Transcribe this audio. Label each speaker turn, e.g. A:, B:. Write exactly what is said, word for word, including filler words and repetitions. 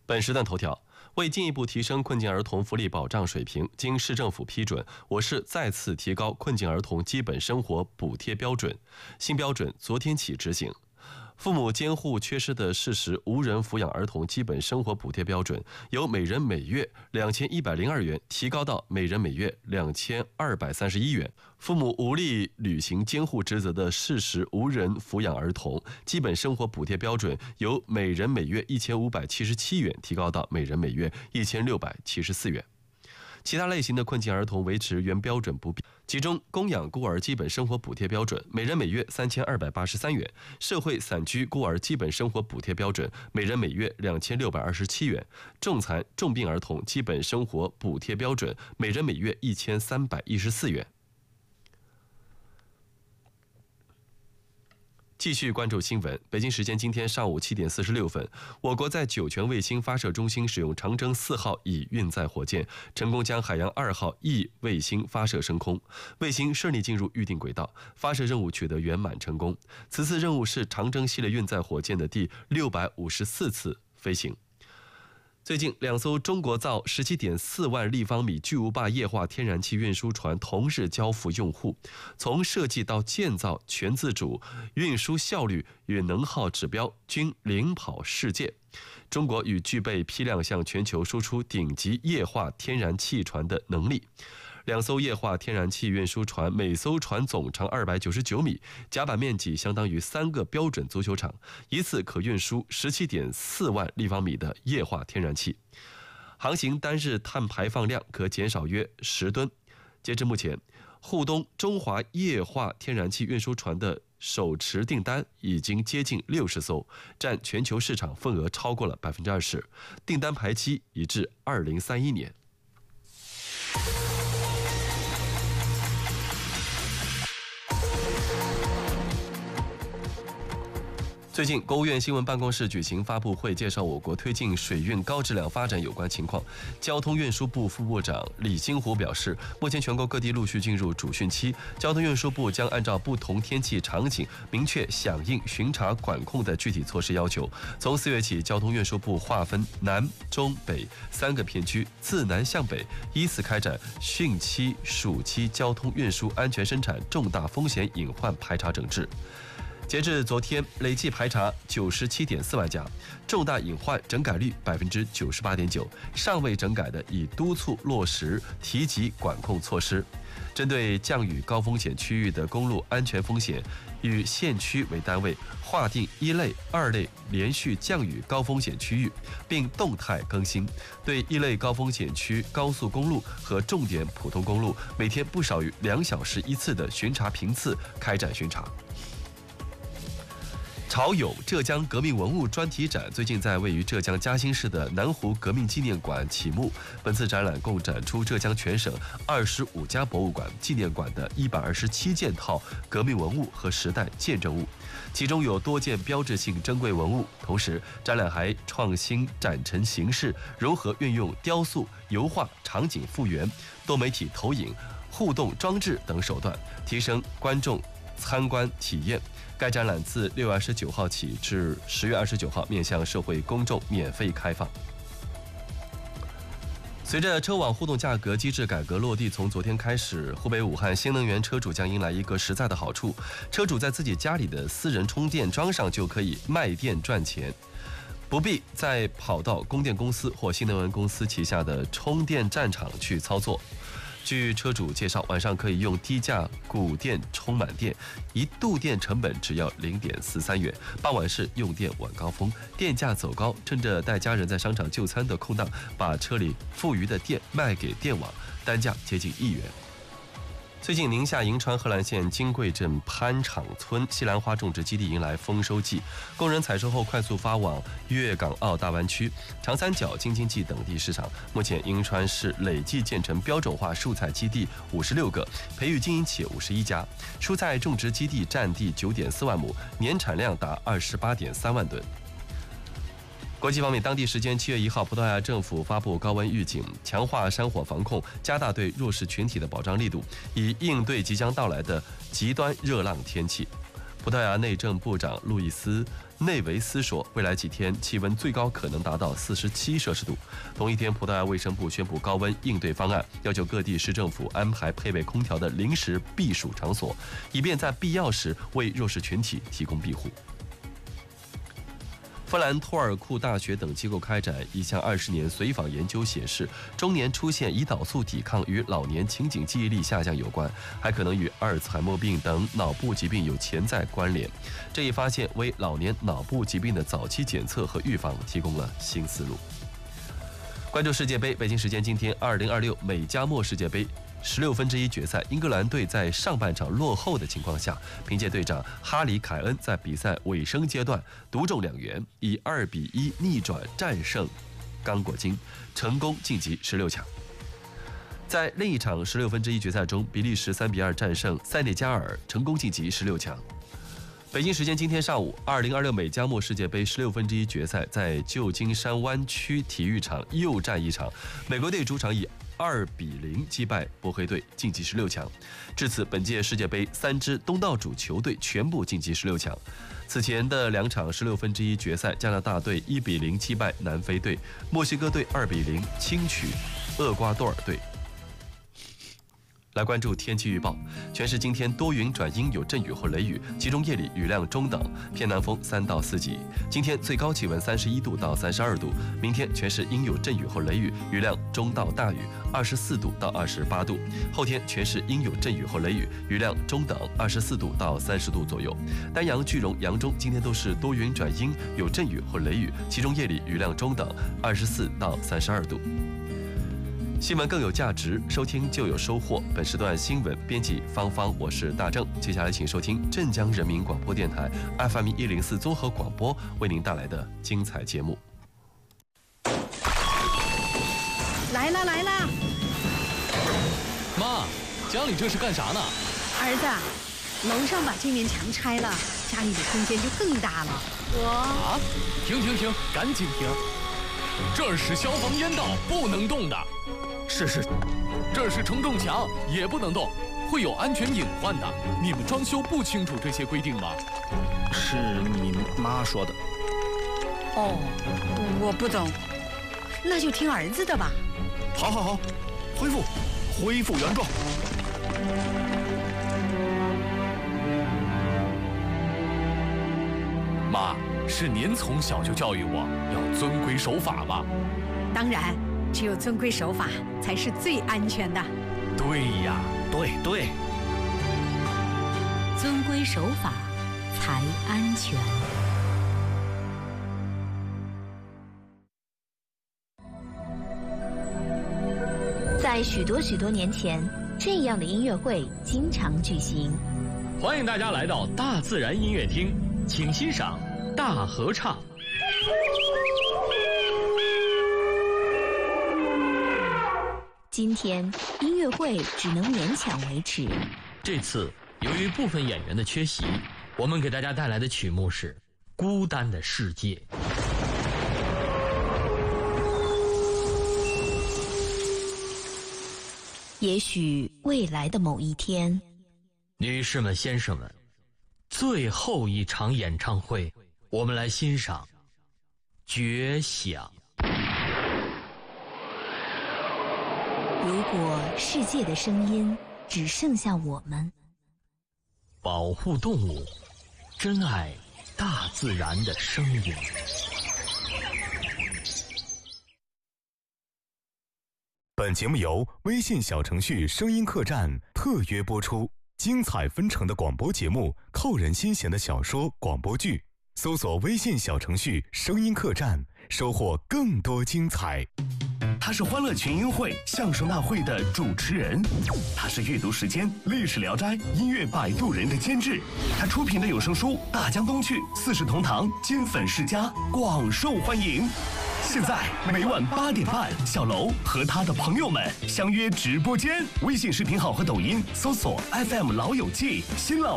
A: 本时段头条：为进一步提升困境儿童福利保障水平，经市政府批准，我市再次提高困境儿童基本生活补贴标准。新标准昨天起执行。父母监护缺失的事实无人抚养儿童基本生活补贴标准由每人每月两千一百零二元提高到每人每月两千二百三十一元。父母无力履行监护职责的事实无人抚养儿童基本生活补贴标准由每人每月一千五百七十七元提高到每人每月一千六百七十四元。其他类型的困境儿童维持原标准不变，其中供养孤儿基本生活补贴标准每人每月三千二百八十三元，社会散居孤儿基本生活补贴标准每人每月两千六百二十七元，重残重病儿童基本生活补贴标准每人每月一千三百一十四元。继续关注新闻。北京时间今天上午七点四十六分，我国在酒泉卫星发射中心使用长征四号乙运载火箭，成功将海洋二号乙卫星发射升空，卫星顺利进入预定轨道，发射任务取得圆满成功。此次任务是长征系列运载火箭的第六百五十四次飞行。最近，两艘中国造 十七点四万立方米巨无霸液化天然气运输船同日交付用户，从设计到建造全自主，运输效率与能耗指标均领跑世界。中国已具备批量向全球输出顶级液化天然气船的能力。两艘液化天然气运输船，每艘船总长二百九十九米，甲板面积相当于三个标准足球场，一次可运输 十七点四万立方米的液化天然气，航行单日碳排放量可减少约十吨。截至目前，沪东中华液化天然气运输船的手持订单已经接近六十艘，占全球市场份额超过了 百分之二十， 订单排期已至二零三一年。最近，国务院新闻办公室举行发布会，介绍我国推进水运高质量发展有关情况。交通运输部副部长李金湖表示，目前全国各地陆续进入主汛期，交通运输部将按照不同天气场景，明确响应巡查管控的具体措施要求。从四月起，交通运输部划分南、中、北三个片区，自南向北依次开展汛期、暑期交通运输安全生产重大风险隐患排查整治。截至昨天，累计排查九十七点四万家，重大隐患整改率百分之九十八点九，尚未整改的已督促落实提级管控措施。针对降雨高风险区域的公路安全风险，以县区为单位划定一类、二类连续降雨高风险区域，并动态更新。对一类高风险区高速公路和重点普通公路，每天不少于两小时一次的巡查频次开展巡查。潮涌浙江革命文物专题展最近在位于浙江嘉兴市的南湖革命纪念馆启幕。本次展览共展出浙江全省二十五家博物馆、纪念馆的一百二十七件套革命文物和时代见证物，其中有多件标志性珍贵文物。同时，展览还创新展陈形式，融合运用雕塑、油画、场景复原、多媒体投影、互动装置等手段，提升观众参观体验。该展览自六月二十九号起至十月二十九号面向社会公众免费开放。随着车网互动价格机制改革落地，从昨天开始，湖北武汉新能源车主将迎来一个实在的好处：车主在自己家里的私人充电桩上就可以卖电赚钱，不必再跑到供电公司或新能源公司旗下的充电站场去操作。据车主介绍，晚上可以用低价谷电充满电，一度电成本只要 零点四三元。傍晚是用电晚高峰，电价走高，趁着带家人在商场就餐的空档，把车里富余的电卖给电网，单价接近一元。最近，宁夏银川贺兰县金贵镇潘场村西兰花种植基地迎来丰收季，工人采收后快速发往粤港澳大湾区、长三角、京津冀等地市场。目前，银川市累计建成标准化蔬菜基地五十六个，培育经营企业五十一家，蔬菜种植基地占地 九点四万亩，年产量达 二十八点三万吨。国际方面，当地时间七月一号，葡萄牙政府发布高温预警，强化山火防控，加大对弱势群体的保障力度，以应对即将到来的极端热浪天气。 葡萄牙内政部长路易斯·内维斯说，未来几天气温最高可能达到四十七摄氏度。同一天，葡萄牙卫生部宣布高温应对方案，要求各地市政府安排配备空调的临时避暑场所，以便在必要时为弱势群体提供庇护。芬兰托尔库大学等机构开展一项二十年随访研究显示，中年出现胰岛素抵抗与老年情景记忆力下降有关，还可能与阿尔茨海默病等脑部疾病有潜在关联。这一发现为老年脑部疾病的早期检测和预防提供了新思路。关注世界杯，北京时间今天二零二六美加墨世界杯十六分之一决赛，英格兰队在上半场落后的情况下，凭借队长哈里凯恩在比赛尾声阶段独中两元，以二比一逆转战胜刚果金，成功晋级十六强。在另一场十六分之一决赛中，比利时三比二战胜塞内加尔，成功晋级十六强。北京时间今天上午，二零二六美加墨世界杯十六分之一决赛在旧金山湾区体育场又战一场，美国队主场以二比零击败波黑队，晋级十六强。至此，本届世界杯三支东道主球队全部晋级十六强。此前的两场十六分之一决赛，加拿大队一比零击败南非队，墨西哥队二比零轻取厄瓜多尔队。来关注天气预报，全市今天多云转阴，有阵雨或雷雨，其中夜里雨量中等，偏南风三到四级。今天最高气温三十一度到三十二度，明天全市阴有阵雨或雷雨，雨量中到大雨，二十四度到二十八度。后天全市阴有阵雨或雷雨，雨量中等，二十四度到三十度左右。丹阳、句容、扬中今天都是多云转阴，有阵雨或雷雨，其中夜里雨量中等，二十四到三十二度。新闻更有价值，收听就有收获。本时段新闻编辑芳芳，我是大正。接下来请收听镇江人民广播电台 F M 一零四综合广播为您带来的精彩节目。
B: 来啦来啦！
C: 妈，家里这是干啥呢？
B: 儿子，楼上把这面墙拆了，家里的空间就更大了。我
C: 啊，停停停，赶紧停！这是消防烟道，不能动的。是是，这是承重墙，也不能动，会有安全隐患的。你们装修不清楚这些规定吗？
D: 是你妈说的。
B: 哦，我不懂，那就听儿子的吧。
D: 好好好，恢复，恢复原状。
C: 妈，是您从小就教育我要遵规守法吧？
B: 当然，只有遵规守法才是最安全的。
C: 对呀，
D: 对对，
E: 遵规守法才安全。
F: 在许多许多年前，这样的音乐会经常举行。
G: 欢迎大家来到大自然音乐厅，请欣赏大合唱。
F: 今天音乐会只能勉强维持。
G: 这次由于部分演员的缺席，我们给大家带来的曲目是《孤单的世界》。
F: 也许未来的某一天，
G: 女士们、先生们，最后一场演唱会，我们来欣赏《绝响》。
F: 如果世界的声音只剩下我们，
G: 保护动物，珍爱大自然的声音。
H: 本节目由微信小程序声音客栈特约播出，精彩纷呈的广播节目，扣人心弦的小说广播剧，搜索微信小程序声音客栈，收获更多精彩。
I: 他是欢乐群英会相声大会的主持人，他是阅读时间历史聊斋音乐摆渡人的监制，他出品的有声书《大江东去》《四世同堂》《金粉世家》广受欢迎。现在每晚八点半，小楼和他的朋友们相约直播间，微信视频号和抖音搜索 F M 老友记，新浪